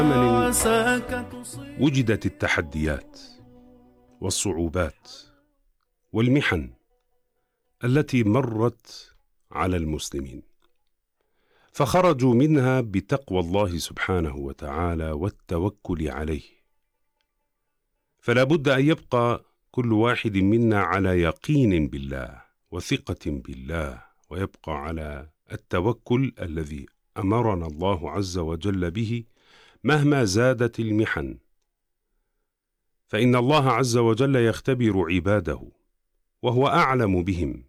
زمن وجدت التحديات والصعوبات والمحن التي مرت على المسلمين، فخرجوا منها بتقوى الله سبحانه وتعالى والتوكل عليه. فلا بد أن يبقى كل واحد منا على يقين بالله وثقة بالله، ويبقى على التوكل الذي أمرنا الله عز وجل به مهما زادت المحن، فإن الله عز وجل يختبر عباده وهو أعلم بهم.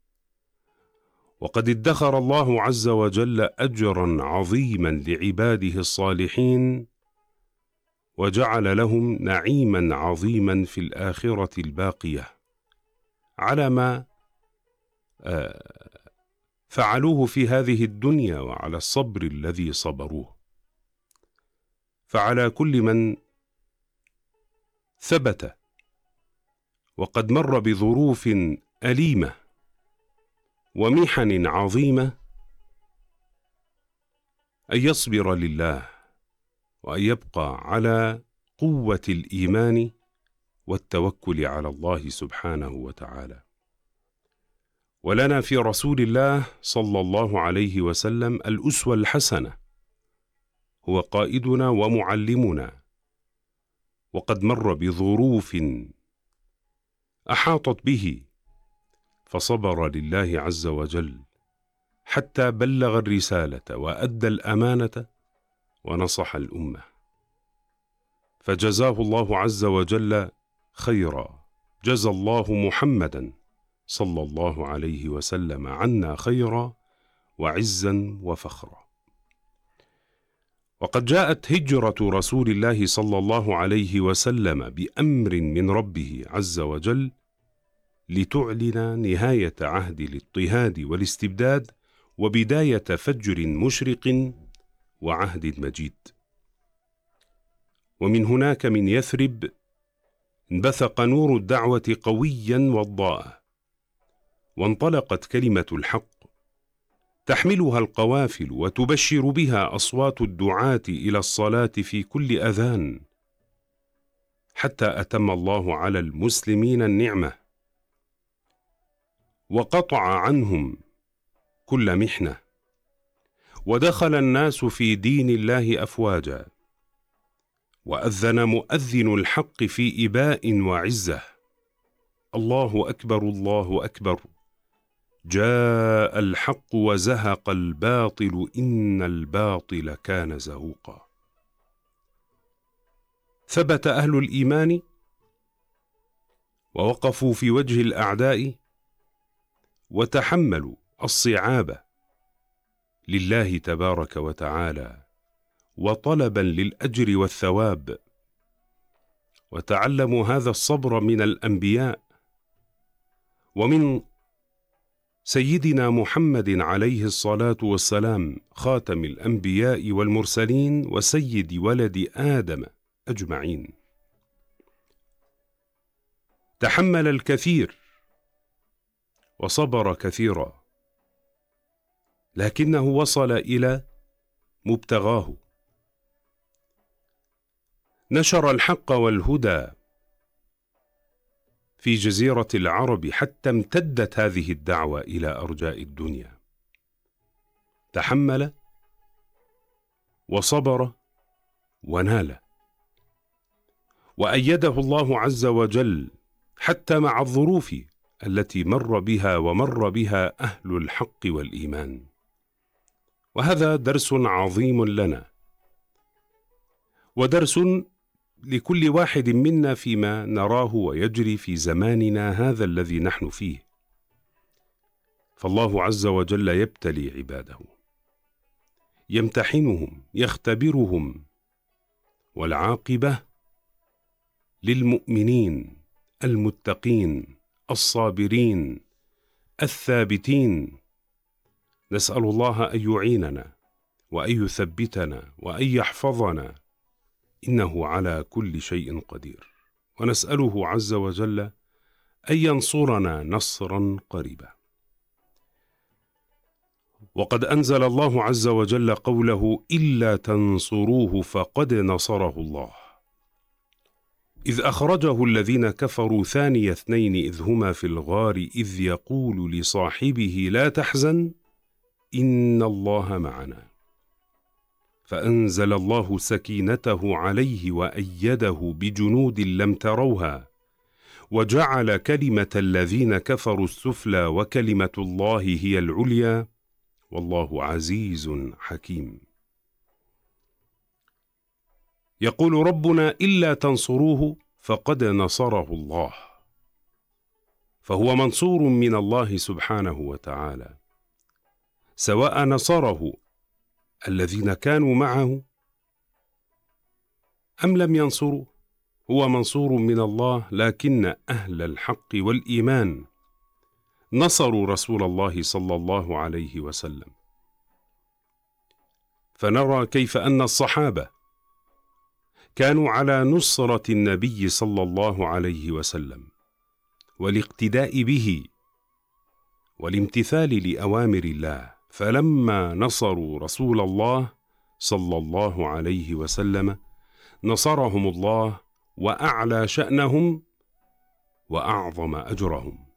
وقد ادخر الله عز وجل أجرا عظيما لعباده الصالحين، وجعل لهم نعيما عظيما في الآخرة الباقية على ما فعلوه في هذه الدنيا وعلى الصبر الذي صبروه. فعلى كل من ثبت وقد مر بظروف أليمة ومحن عظيمة أن يصبر لله، وأن يبقى على قوة الإيمان والتوكل على الله سبحانه وتعالى. ولنا في رسول الله صلى الله عليه وسلم الأسوة الحسنة، هو قائدنا ومعلمنا، وقد مر بظروف أحاطت به فصبر لله عز وجل حتى بلغ الرسالة وأدى الأمانة ونصح الأمة، فجزاه الله عز وجل خيرا. جزى الله محمدا صلى الله عليه وسلم عنا خيرا وعزا وفخرا. وقد جاءت هجرة رسول الله صلى الله عليه وسلم بأمر من ربه عز وجل لتعلن نهاية عهد الاضطهاد والاستبداد وبداية فجر مشرق وعهد مجيد. ومن هناك من يثرب انبثق نور الدعوة قويا وضاء، وانطلقت كلمة الحق تحملها القوافل وتبشر بها أصوات الدعاة إلى الصلاة في كل أذان، حتى أتم الله على المسلمين النعمة وقطع عنهم كل محنة، ودخل الناس في دين الله أفواجا، وأذن مؤذن الحق في إباء وعزة: الله أكبر الله أكبر، جاء الحق وزهق الباطل إن الباطل كان زهوقا. ثبت أهل الإيمان ووقفوا في وجه الأعداء وتحملوا الصعاب لله تبارك وتعالى، وطلبا للأجر والثواب، وتعلموا هذا الصبر من الأنبياء ومن سيدنا محمد عليه الصلاة والسلام، خاتم الأنبياء والمرسلين وسيد ولد آدم أجمعين. تحمل الكثير وصبر كثيرا، لكنه وصل إلى مبتغاه. نشر الحق والهدى في جزيرة العرب حتى امتدت هذه الدعوة إلى أرجاء الدنيا. تحمل وصبر ونال، وأيده الله عز وجل حتى مع الظروف التي مر بها ومر بها أهل الحق والإيمان. وهذا درس عظيم لنا، ودرس لكل واحد منا فيما نراه ويجري في زماننا هذا الذي نحن فيه. فالله عز وجل يبتلي عباده، يمتحنهم، يختبرهم، والعاقبة للمؤمنين المتقين الصابرين الثابتين. نسأل الله أن يعيننا وأن يثبتنا وأن يحفظنا، إنه على كل شيء قدير. ونسأله عز وجل أن ينصرنا نصرا قريبا. وقد أنزل الله عز وجل قوله: إلا تنصروه فقد نصره الله، إذ أخرجه الذين كفروا ثاني اثنين إذ هما في الغار إذ يقول لصاحبه لا تحزن إن الله معنا، فأنزل الله سكينته عليه وأيده بجنود لم تروها، وجعل كلمة الذين كفروا السفلى وكلمة الله هي العليا، والله عزيز حكيم. يقول ربنا: إلا تنصروه فقد نصره الله، فهو منصور من الله سبحانه وتعالى، سواء نصره الذين كانوا معه أم لم ينصروه، هو منصور من الله. لكن أهل الحق والإيمان نصروا رسول الله صلى الله عليه وسلم، فنرى كيف أن الصحابة كانوا على نصرة النبي صلى الله عليه وسلم والاقتداء به والامتثال لأوامر الله، فلما نصروا رسول الله صلى الله عليه وسلم نصرهم الله وأعلى شأنهم وأعظم أجرهم.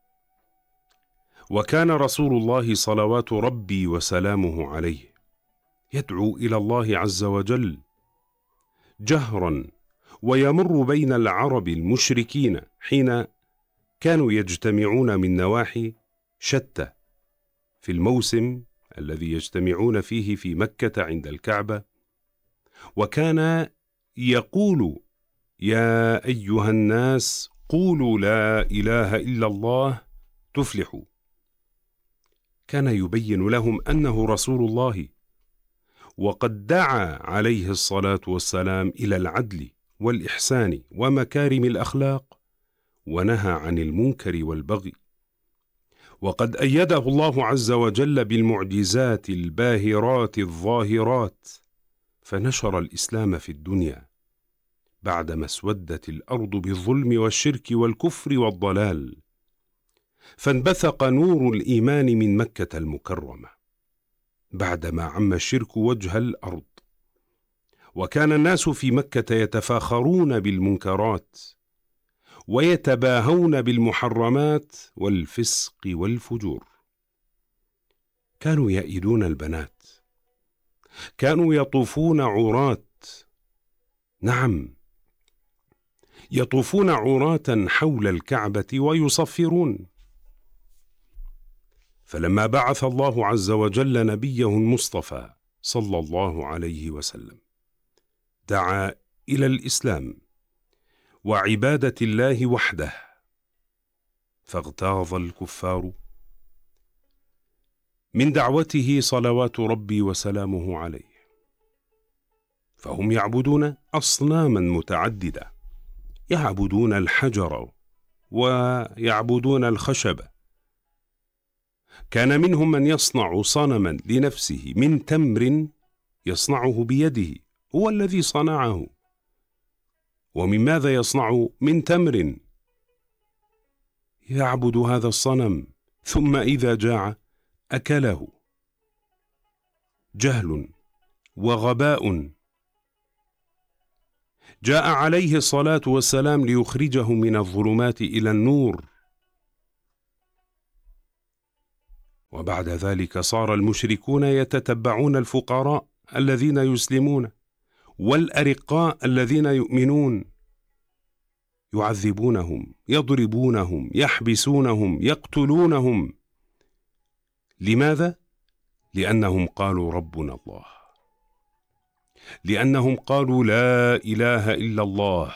وكان رسول الله صلوات ربي وسلامه عليه يدعو إلى الله عز وجل جهرا، ويمر بين العرب المشركين حين كانوا يجتمعون من نواحي شتى في الموسم الذي يجتمعون فيه في مكة عند الكعبة، وكان يقول: يا أيها الناس قولوا لا إله إلا الله تفلحوا. كان يبين لهم أنه رسول الله، وقد دعا عليه الصلاة والسلام إلى العدل والإحسان ومكارم الأخلاق، ونهى عن المنكر والبغي، وقد أيده الله عز وجل بالمعجزات الباهرات الظاهرات، فنشر الإسلام في الدنيا بعدما اسودت الأرض بالظلم والشرك والكفر والضلال، فانبثق نور الإيمان من مكة المكرمة بعدما عم الشرك وجه الأرض، وكان الناس في مكة يتفاخرون بالمنكرات ويتباهون بالمحرمات والفسق والفجور. كانوا يئدون البنات، كانوا يطوفون عراة، نعم يطوفون عراة حول الكعبة ويصفرون. فلما بعث الله عز وجل نبيه المصطفى صلى الله عليه وسلم دعا إلى الإسلام وعبادة الله وحده، فاغتاظ الكفار من دعوته صلوات ربي وسلامه عليه، فهم يعبدون أصناما متعددة، يعبدون الحجر ويعبدون الخشب. كان منهم من يصنع صنما لنفسه من تمر يصنعه بيده، هو الذي صنعه. ومن ماذا يصنع؟ من تمر. يعبد هذا الصنم ثم إذا جاع أكله. جهل وغباء. جاء عليه الصلاة والسلام ليخرجه من الظلمات إلى النور، وبعد ذلك صار المشركون يتتبعون الفقراء الذين يسلمون والأرقاء الذين يؤمنون، يعذبونهم، يضربونهم، يحبسونهم، يقتلونهم. لماذا؟ لأنهم قالوا ربنا الله، لأنهم قالوا لا إله إلا الله،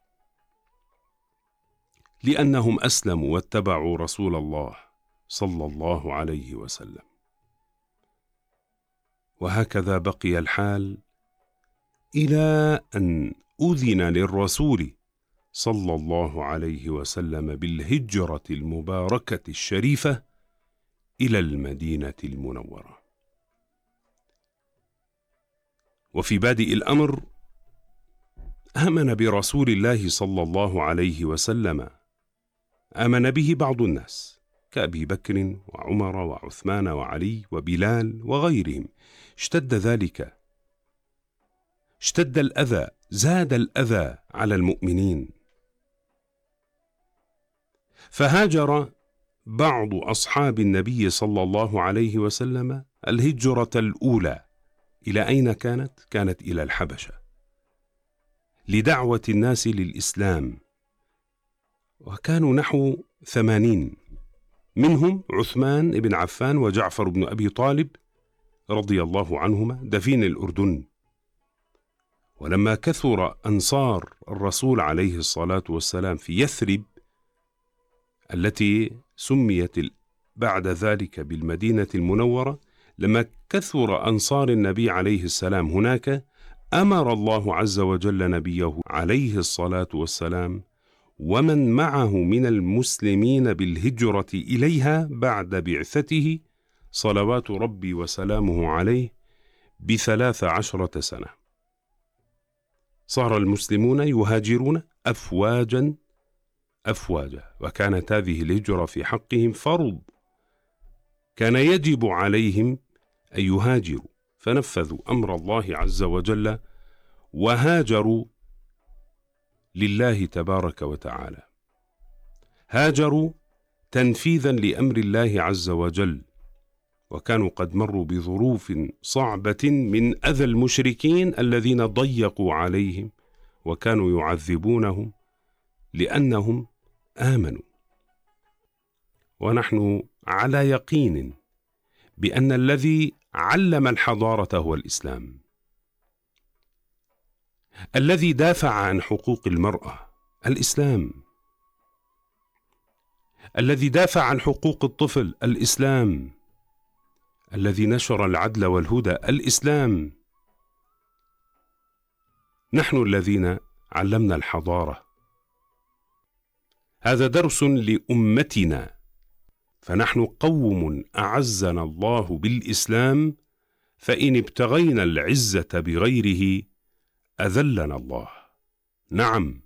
لأنهم أسلموا واتبعوا رسول الله صلى الله عليه وسلم. وهكذا بقي الحال إلى أن أذن للرسول صلى الله عليه وسلم بالهجرة المباركة الشريفة إلى المدينة المنورة. وفي بادئ الأمر آمن برسول الله صلى الله عليه وسلم، آمن به بعض الناس كأبي بكر وعمر وعثمان وعلي وبلال وغيرهم. اشتد ذلك، اشتد الأذى، زاد الأذى على المؤمنين. فهاجر بعض أصحاب النبي صلى الله عليه وسلم الهجرة الأولى. إلى أين كانت؟ كانت إلى الحبشة لدعوة الناس للإسلام، وكانوا نحو 80، منهم عثمان بن عفان وجعفر بن أبي طالب رضي الله عنهما دفين الأردن. ولما كثر أنصار الرسول عليه الصلاة والسلام في يثرب التي سميت بعد ذلك بالمدينة المنورة، لما كثر أنصار النبي عليه السلام هناك، أمر الله عز وجل نبيه عليه الصلاة والسلام ومن معه من المسلمين بالهجرة إليها بعد بعثته صلوات ربي وسلامه عليه ب13 سنة. صار المسلمون يهاجرون أفواجا أفواجا، وكانت هذه الهجرة في حقهم فرض، كان يجب عليهم أن يهاجروا، فنفذوا أمر الله عز وجل وهاجروا لله تبارك وتعالى. هاجروا تنفيذا لأمر الله عز وجل، وكانوا قد مروا بظروف صعبة من أذى المشركين الذين ضيقوا عليهم وكانوا يعذبونهم لأنهم آمنوا. ونحن على يقين بأن الذي علم الحضارة هو الإسلام، الذي دافع عن حقوق المرأة الإسلام، الذي دافع عن حقوق الطفل الإسلام، الذي نشر العدل والهدى الإسلام. نحن الذين علمنا الحضارة. هذا درس لأمتنا، فنحن قوم أعزنا الله بالإسلام، فإن ابتغينا العزة بغيره أذلنا الله. نعم،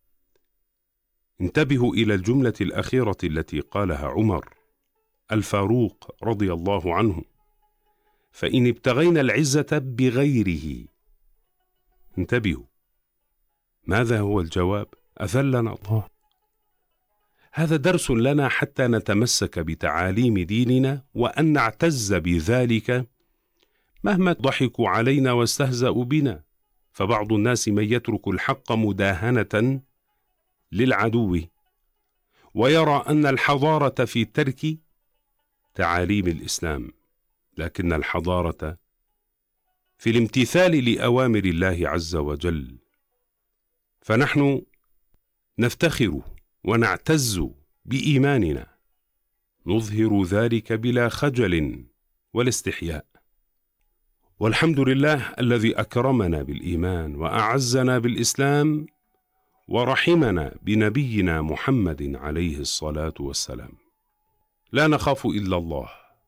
انتبهوا إلى الجملة الأخيرة التي قالها عمر الفاروق رضي الله عنه: فإن ابتغينا العزة بغيره. انتبهوا، ماذا هو الجواب؟ أذلنا الله. هذا درس لنا حتى نتمسك بتعاليم ديننا وأن نعتز بذلك مهما ضحكوا علينا واستهزأوا بنا. فبعض الناس من يترك الحق مداهنة للعدو، ويرى أن الحضارة في ترك تعاليم الإسلام، لكن الحضارة في الامتثال لأوامر الله عز وجل. فنحن نفتخر ونعتز بإيماننا، نظهر ذلك بلا خجل ولا استحياء. والحمد لله الذي أكرمنا بالإيمان وأعزنا بالإسلام ورحمنا بنبينا محمد عليه الصلاة والسلام. لا نخاف إلا الله،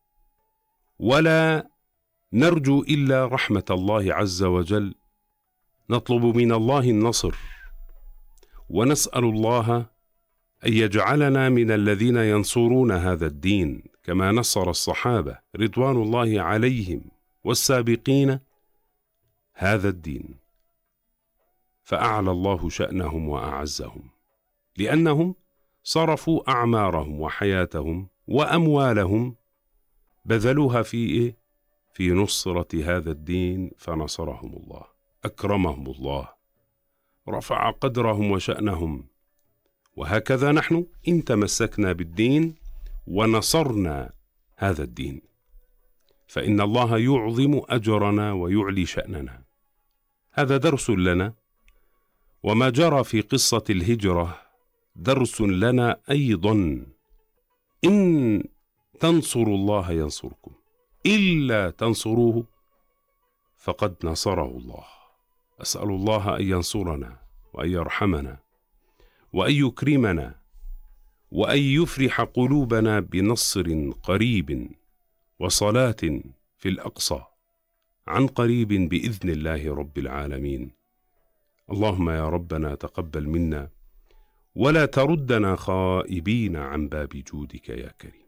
ولا نرجو إلا رحمة الله عز وجل. نطلب من الله النصر، ونسأل الله أن يجعلنا من الذين ينصرون هذا الدين كما نصر الصحابة رضوان الله عليهم والسابقين هذا الدين، فأعلى الله شأنهم وأعزهم، لأنهم صرفوا أعمارهم وحياتهم وأموالهم، بذلوها في نصرة هذا الدين، فنصرهم الله، أكرمهم الله، رفع قدرهم وشأنهم. وهكذا نحن إن تمسكنا بالدين ونصرنا هذا الدين، فإن الله يعظم أجرنا ويعلي شأننا. هذا درس لنا، وما جرى في قصة الهجرة درس لنا أيضا. إن تنصروا الله ينصركم، إلا تنصروه فقد نصره الله. أسأل الله أن ينصرنا وأن يرحمنا وأن يكرمنا وأن يفرح قلوبنا بنصر قريب وصلاة في الأقصى عن قريب بإذن الله رب العالمين. اللهم يا ربنا تقبل منا، ولا تردنا خائبين عن باب جودك يا كريم.